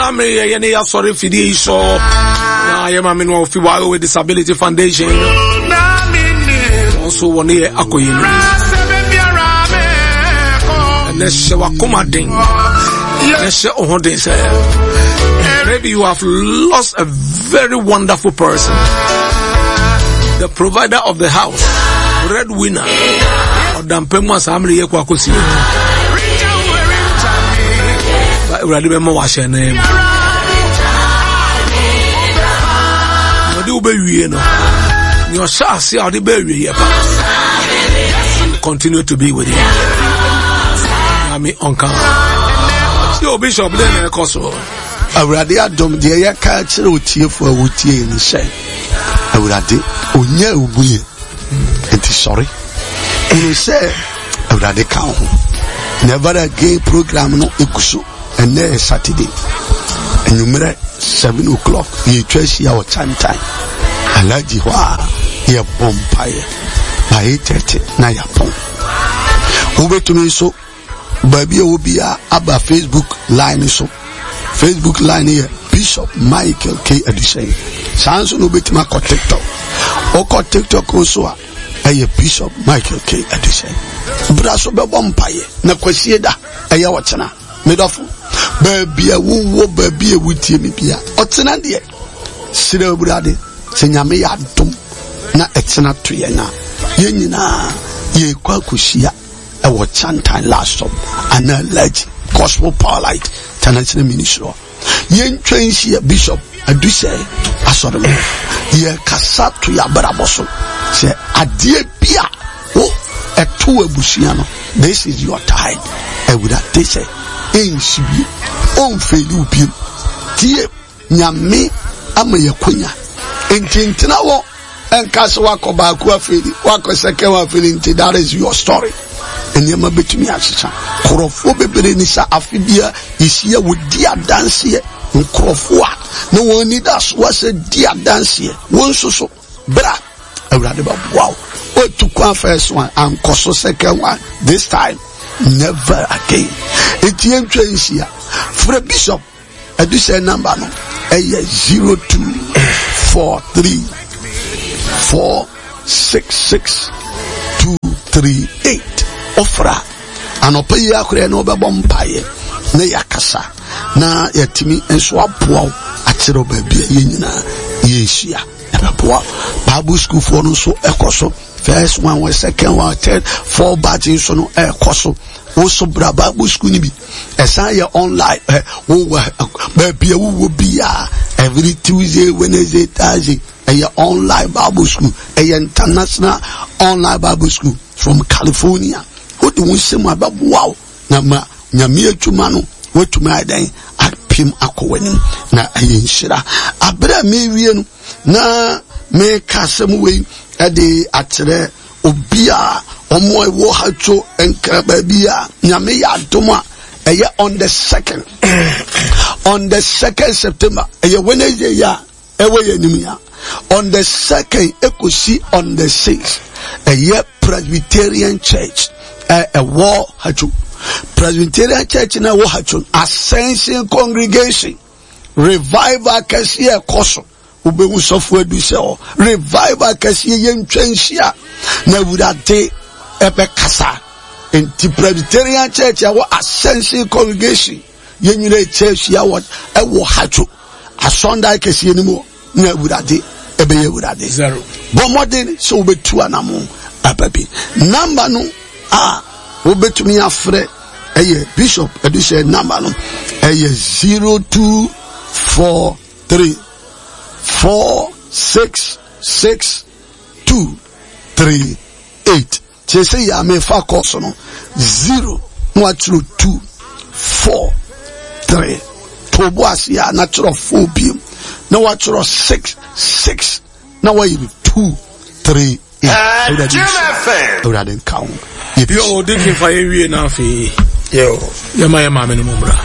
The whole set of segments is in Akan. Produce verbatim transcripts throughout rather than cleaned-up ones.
me any sorry for the show. I am a man of Fiwago with Disability Foundation. Also one year Akoyin. And let's show a commanding. Let's show a hundred. Maybe you have lost a very wonderful person. The provider of the house, breadwinner, or Dampema Samri Yakwakosi. But we remember what's your name. You be no. Your shall see how the baby continue to be with you. I mean, Uncle. See, Bishop, then, Koso. Already, I don't dare catch a tear for a woody in the shade. Already, oh, yeah, we it is sorry. And you say, already count. Never a gay program, no ikusu, and there Saturday. And you made seven o'clock, you trace your time time. Alaji wa, ya bompire. By eight thirty, na ya pom. Over to me so, baby, will be a abba Facebook line so. Facebook line here, Bishop Michael K. Adusei. Sanso no beti ma ko TikTok. Oko TikTok also a Bishop Michael K. Adusei. Braso be bompaye na kwasie da eye wotena. Medofo. Baby a wo baby a wutie me bia. Otena de. Sire burade. Se nyame ya dom na etena to ye na. Ye nyina ye kwa kushia e wo chantan last stop. Ana legend gospel power light. Tanachine ministry. Yen train Bishop Adusei asodom. Ye kasa to ya baraboso. Se adie bia o eto abusia no. This is your time. E would have they say en sibi on felu bi. Tie nyame ama ye kwanya. Entintina wo enkase wakoba ku afeli. Wako seke wa afeli nti that is your story. And you might be to me as a Korofo Berenisa Afibia is here with dear dance here. Krofwa. No one need us was a dear dance here. One so so. Bra. I read about wow. Oh, to come first one and Koso second one. This time, never again. Etienne trains here. For a bishop, I do say number no. A zero two four three four six six two three eight. Ofra anopa yi akure na obebo mpaye na yakasa na yatimi enso aboa akire ba bia ye nyina ye hia eboa Bible school for no so ekoso first one was second one third four batches so no ekoso also bra Bible school ni bi esan ye online wo ba bia wo bia every Tuesday Wednesday Thursday a online Bible school a international online Bible school from California. What do we say about wow? Nama Nyamia Chumano, what to my day at Pim Akowin, na Ayenshira. Abra Marian na me Casamway at the Atre Obia, Omoy Wohacho and Krababia, Nyamia Doma, a year on the second, on the second September, a year Wednesday, ya, away anemia. On the second, Ekosi on the sixth, a year Presbyterian Church. A war hachu Presbyterian Church na war hachu Ascension Congregation Revival Kasia Koso ube usofu edu se o Revival Kasia yen twensia na wudate ebe kasa enti Presbyterian Church ya war Ascension Congregation yen yire church ya war e war hachu asonda Kasia ni mo na wudate ebe ye wudate zero bomodin so ube tu anamu ababi number no ah, who bet me afre a Bishop Adusei number no a zero two four three four six six two three eight. Chese ya me fa course no zero one two two four three. Toboasi ya natural phobia. No natural six six. Now why you two three. Uh, Jim F M. I didn't count. Yo, did you find you enough? Yo, you're my mamma in the Mumbra.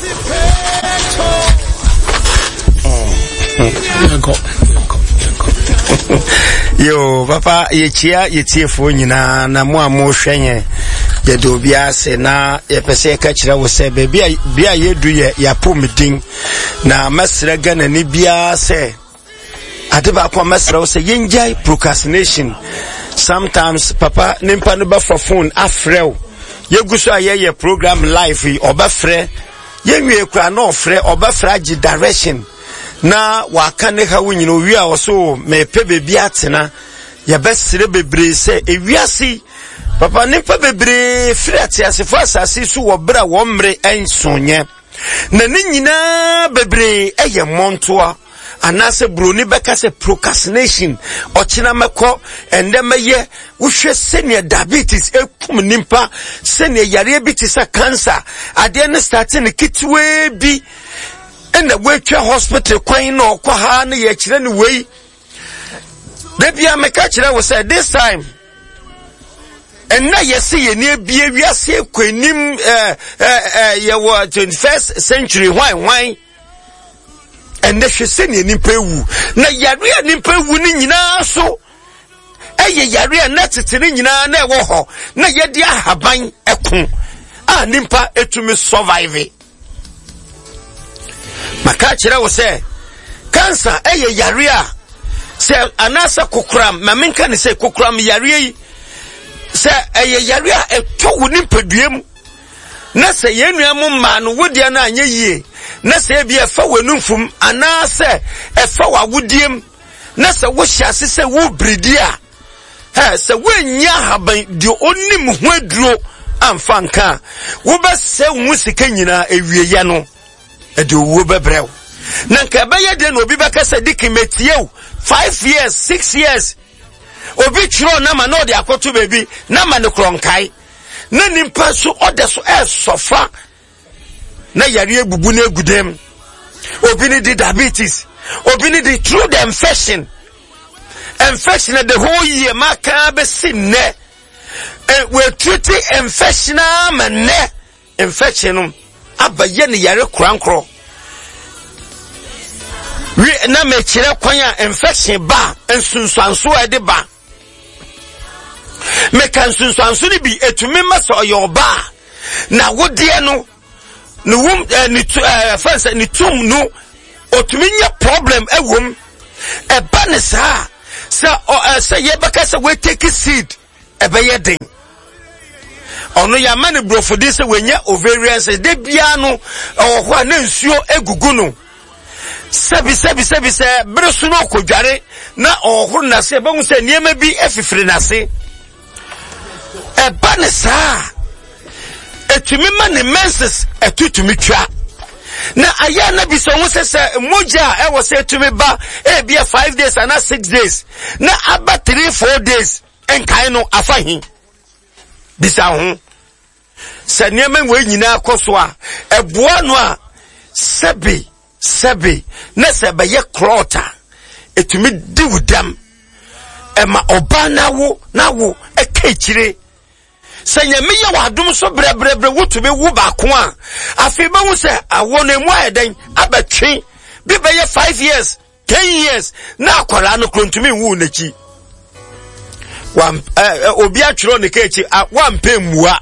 Yo, Papa, ye chia, ye tea for you na, na more more shenye. Ye do be a se na, ye pese catcher was say, baby, be a ye do ye, ya pumiting. na mesre gana ni bia say adeba kwa mesre o say yenjai procrastination. Sometimes papa nimpa no ba for phone afrew yeguso aye program live obafre yenwie kura no ofre obafra gi direction na waka ne ha wunyino wi a so me pe bebi atena ye besire bebre se ewiasi papa nimpa bebre frati asefo asase su wo bra wo mre ensonye na ne nyina bebre eye montoa anase broni beka se procrastination ochina meko ende meye wohwe senior diabetes ekum nimpa senior yare bi ti sa cancer ade ne start ne kitwe bi ende wetwa hospital kwan na okwa ha na ye kire ne wei de bia meka kire wo say this time and na yesi ye ne bia wiase kwanim eh eh ye wa twenty-first century why why and the sheseni ni pewu na yare ni pewu ni nyina so eye yare na tetene nyina na ewo ho na yedi ahaban ekon a nimpa etumi survive maka kire wo se cancer eye yare a se anasa kokram mamenka ne se kokram yare yi se eye yare a etowu ni peduem na se yenuam ma no wodia na anye yie na se bia fa wanumfum ana se efa wawudiem na se wo hyase se wo bridi a ha se wanya haban di onim ho aduro amfa nka wo be se hu sika nyina ewieye no e de wo bebrew na nka be ye de no obi beka se dikimetiew five years six years obi chiro na ma no de akoto bebi na ma ne kronkai na nimpa so odeso e sofa na yare ebubu na egudem obi ni di diabetes obi ni di through the infection infection the whole year maka be sinne e we treat infection amane infection abaye ne yare krankro we na me kire kwan a infection ba ensunsuanso e de ba me kan sunsuanso ni bi etumi maso yoba na wodie no no wom ni fansa ni tum no otuminya problem ewom e ba ne sa sa sa ye baka sa we take seed e be ye den ono ya mane brofodi se wenya ovarian se de bia no ohwa na nsuo egugu no sabi sabi sabi se bresu no kodware na ohuru na se ba mu se niema bi efifiri na se e ba ne sa etumi ma ne menses etutumi twa na aya na bi so wo se moja e wo se etumi ba e bia five days and six days na aba three four days enkai no afahin bisa ho se niema we nyina akoso a eboa no a sebi sebi na se be ye krota etumi di wudam e ma oba na wo na wo e ka kire senya miya wadum so brebrebre wutube wu ba ko a afi ba wu se awo na mu ayeden abatwe bi be ye five years ten years na akwara no krontumi wu nachi wan obi atwero ne kechi wan pemua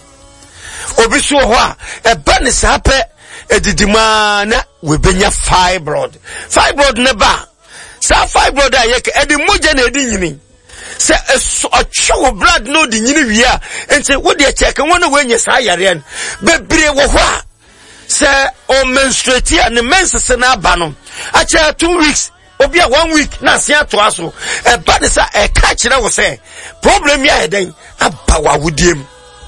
obi so ho a e ba ne sape edidima na we benya fibroid fibroid ne ba sa fibroid a ye ke edi moja na edi nyini se a chow blood no di nyini wia enti wo de check won na wenye sa yare an bebre wo ho a se o menstruate and menses na aba no a cha two weeks obi a one week na se ato aso e ba de sa e ka kire wo se problem ya eden aba wa wudiem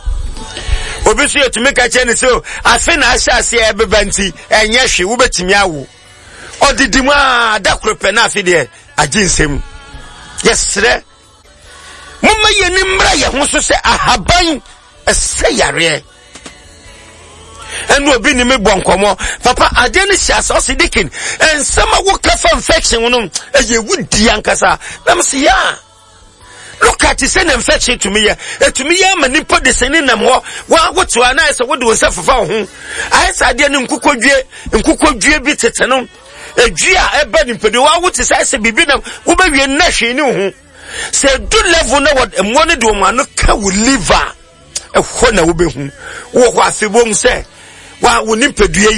obi so yetumi ka kire ne so afi na asha se e beba nti enye hwe wo betimi awo odidimu a da krope na afi de aginsem yesre mama ye ni mra ye ho so se ahaban ese yare enu obi ni me bonkomo papa ade ni sia so se dikin ensema wo kafa infection no eye wudi ankasa nam se ya look at this infection to me to me ya mani po de sene nam ho wa wotu ana ese wo de wo se fafa ho ai sa ade ni nkukodwe nkukodwe bi tete no edwi a eba ni pedo wa wotu sa ese bibi na wo ba wie na hwe ni ho se do level na what money do ma no ka wo liver e ho na wo be hu wo ho afebom se wa wo ni pedue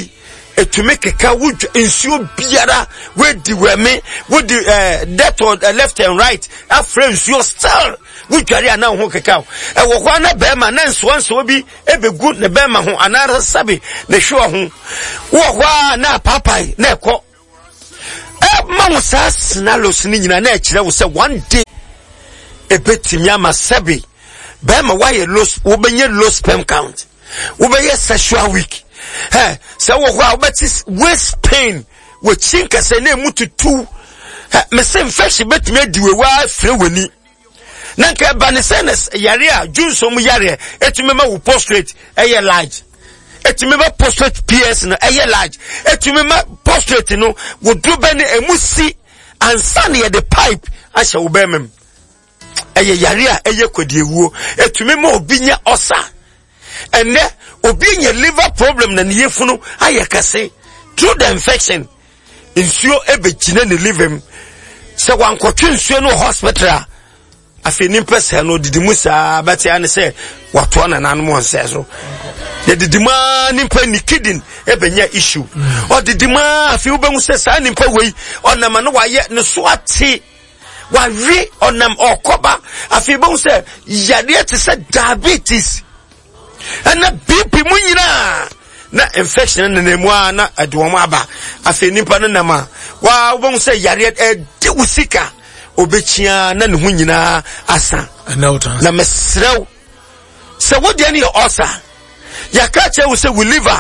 etumi keka wood nsuo biara we di weme would the uh, that or uh, left and right our friends you still we dware ana ho keka e wo kwa na be ma na nso nso bi e be good na be ma ho ana sabi na hwe ho wo kwa na papai na ekọ e ma wo sa scenarios ni nyina na e kire wo se one day e betimi ama sabi be ma why low wo benye low sperm count wo be sexual weak. Hey, so what about this waist pain? We chinka say ne mutu tu. Me say infection bet me di we wa free weni. Nanka banisenes yare a junso mu yare etumi ma wo prostrate eye large. Etumi ma prostrate P S no eye large. Etumi ma prostrate no wo do be ne emusi ansa ne the pipe asha wo be mem. Eye yare a eye kwadiewuo. Etumi ma obinya osa. And there obi nye liver problem na niyefunu ayekase through the infection insuo ebegine ne liver se wankotwe nsuo no hospital afi nimpese no didimusa bati ane se wato na nanu mo nse so de didima nimpa ni kidney ebenya issue o didima afi ubenwu se sa nimpa wei onama no waye ne so ate wawe onam okoba afi benwu se yade te se diabetes and na B P munyina na infection na nemu na adwom aba afi nipa no nama wa won say yare e di usika obechia na ne ho nyina asa na mesrew se wo de ne osa ya ka che wo se we liver